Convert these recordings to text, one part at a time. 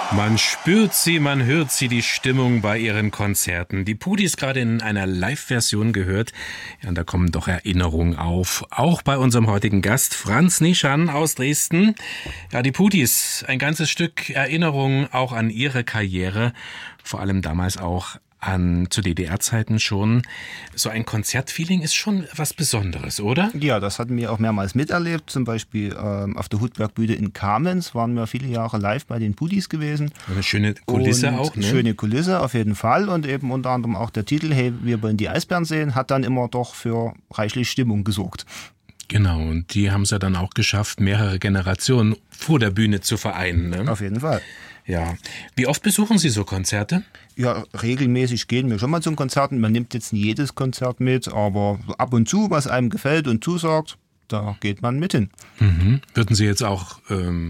Man spürt sie, man hört sie, die Stimmung bei ihren Konzerten. Die Pudis gerade in einer Live-Version gehört. Ja, und da kommen doch Erinnerungen auf. Auch bei unserem heutigen Gast, Franz Nischan aus Dresden. Ja, die Pudis, ein ganzes Stück Erinnerung auch an ihre Karriere. Vor allem damals auch zu DDR-Zeiten schon. So ein Konzertfeeling ist schon was Besonderes, oder? Ja, das hatten wir auch mehrmals miterlebt. Zum Beispiel auf der Hutbergbühne in Kamenz waren wir viele Jahre live bei den Pudis gewesen. Eine schöne Kulisse auch, ne? Schöne Kulisse auf jeden Fall. Und eben unter anderem auch der Titel Hey, wir wollen die Eisbären sehen, hat dann immer doch für reichlich Stimmung gesorgt. Genau, und die haben es ja dann auch geschafft, mehrere Generationen vor der Bühne zu vereinen, ne? Auf jeden Fall. Ja. Wie oft besuchen Sie so Konzerte? Ja, regelmäßig gehen wir schon mal zum Konzerten. Man nimmt jetzt nicht jedes Konzert mit, aber ab und zu, was einem gefällt und zusagt, da geht man mit hin. Mhm. Würden Sie jetzt auch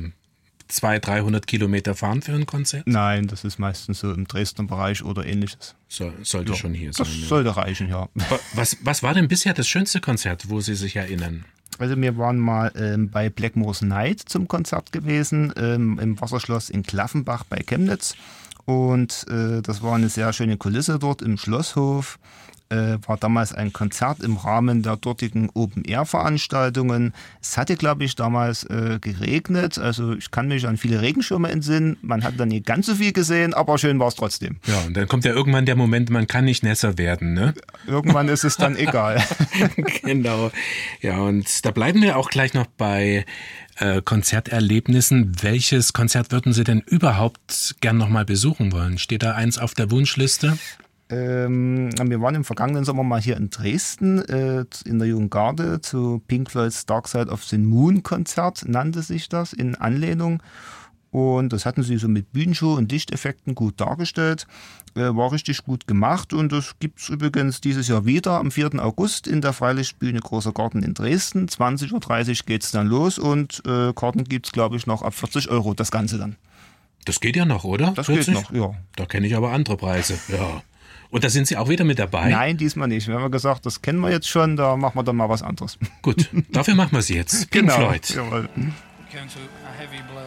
200-300 Kilometer fahren für ein Konzert? Nein, das ist meistens so im Dresdner Bereich oder ähnliches. Sollte schon hier sein. Das sollte reichen, ja. Was war denn bisher das schönste Konzert, wo Sie sich erinnern? Also wir waren mal bei Blackmore's Night zum Konzert gewesen, im Wasserschloss in Klaffenbach bei Chemnitz. Und das war eine sehr schöne Kulisse dort im Schlosshof. War damals ein Konzert im Rahmen der dortigen Open-Air-Veranstaltungen. Es hatte, glaube ich, damals geregnet. Also ich kann mich an viele Regenschirme entsinnen. Man hat dann nicht ganz so viel gesehen, aber schön war es trotzdem. Ja, und dann kommt ja irgendwann der Moment, man kann nicht nässer werden, ne? Irgendwann ist es dann egal. Genau. Ja, und da bleiben wir auch gleich noch bei Konzerterlebnissen. Welches Konzert würden Sie denn überhaupt gern nochmal besuchen wollen? Steht da eins auf der Wunschliste? Wir waren im vergangenen Sommer mal hier in Dresden in der Jugendgarde zu Pink Floyds Dark Side of the Moon Konzert, nannte sich das, in Anlehnung. Und das hatten sie so mit Bühnenshow und Lichteffekten gut dargestellt. War richtig gut gemacht und das gibt es übrigens dieses Jahr wieder am 4. August in der Freilichtbühne Großer Garten in Dresden. 20.30 Uhr geht es dann los und Karten gibt es, glaube ich, noch ab 40 € das Ganze dann. Das geht ja noch, oder? Das 40? Geht noch, ja. Da kenne ich aber andere Preise, ja. Und da sind Sie auch wieder mit dabei? Nein, diesmal nicht. Wir haben gesagt, das kennen wir jetzt schon, da machen wir dann mal was anderes. Gut, dafür machen wir es jetzt. Pink Floyd. Jawohl.